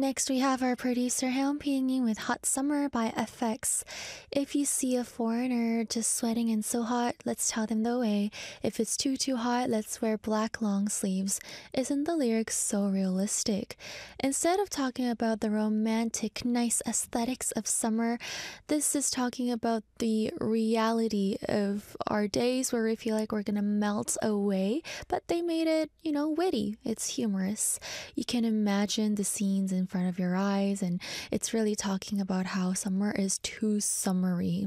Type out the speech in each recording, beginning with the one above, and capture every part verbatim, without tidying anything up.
Next, we have our producer Hyun Ping with Hot Summer by F X. If you see a foreigner just sweating and so hot, let's tell them the way. If it's too, too hot, let's wear black long sleeves. Isn't the lyrics so realistic? Instead of talking about the romantic, nice aesthetics of summer, this is talking about the reality of our days where we feel like we're gonna melt away, but they made it, you know, witty. It's humorous. You can imagine the scenes in front of your eyes, and it's really talking about how summer is too summery.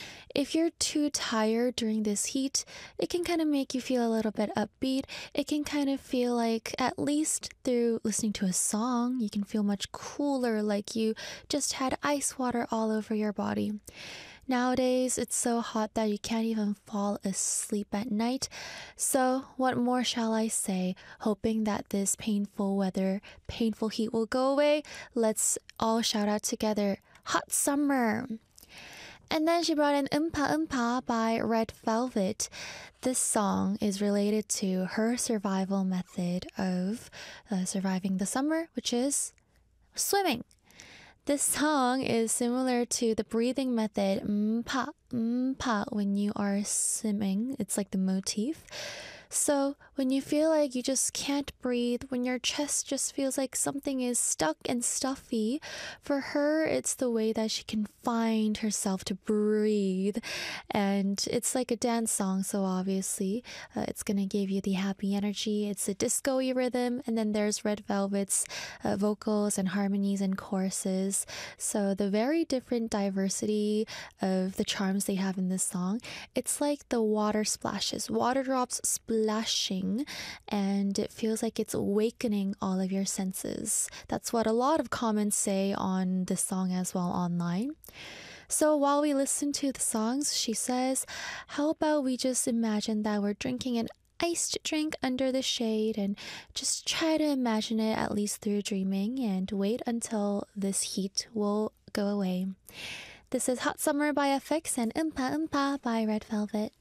If you're too tired during this heat, it can kind of make you feel a little bit upbeat. It can kind of feel like, at least through listening to a song, you can feel much cooler, like you just had ice water all over your body. Nowadays, it's so hot that you can't even fall asleep at night. So, what more shall I say? Hoping that this painful weather, painful heat will go away, let's all shout out together, Hot Summer! And then she brought in Umpa Umpa by Red Velvet. This song is related to her survival method of uh, surviving the summer, which is swimming. This song is similar to the breathing method mpa, mpa when you are swimming. It's like the motif. So when you feel like you just can't breathe, when your chest just feels like something is stuck and stuffy, for her, it's the way that she can find herself to breathe. And it's like a dance song, so obviously uh, it's going to give you the happy energy. It's a disco-y rhythm, and then there's Red Velvet's uh, vocals and harmonies and choruses. So the very different diversity of the charms they have in this song, it's like the water splashes, water drops splashing, and it feels like it's awakening all of your senses. That's what a lot of comments say on this song as well online. So while we listen to the songs, she says, how about we just imagine that we're drinking an iced drink under the shade and just try to imagine it at least through dreaming and wait until this heat will go away. This is Hot Summer by F X and Umpa Umpa by Red Velvet.